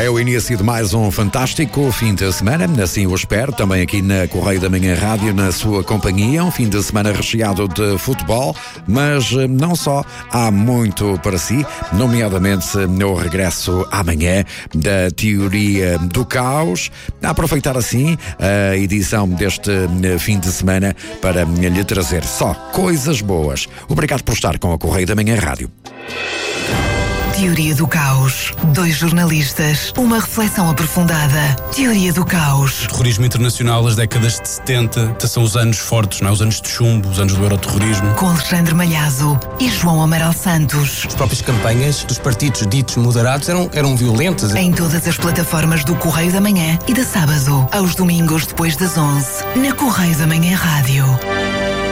É o início de mais um fantástico fim de semana, assim o espero, também aqui na Correio da Manhã Rádio, na sua companhia, um fim de semana recheado de futebol, mas não só, há muito para si, nomeadamente no regresso amanhã da Teoria do Caos, a aproveitar assim a edição deste fim de semana para lhe trazer só coisas boas. Obrigado por estar com a Correio da Manhã Rádio. Teoria do Caos. 2 jornalistas, uma reflexão aprofundada. Teoria do Caos. Terrorismo internacional, as décadas de 70, são os anos fortes, não é? Os anos de chumbo, os anos do euroterrorismo. Com Alexandre Malhazo e João Amaral Santos. As próprias campanhas dos partidos ditos moderados eram violentas. Em todas as plataformas do Correio da Manhã e de sábado aos domingos depois das 11, na Correio da Manhã Rádio.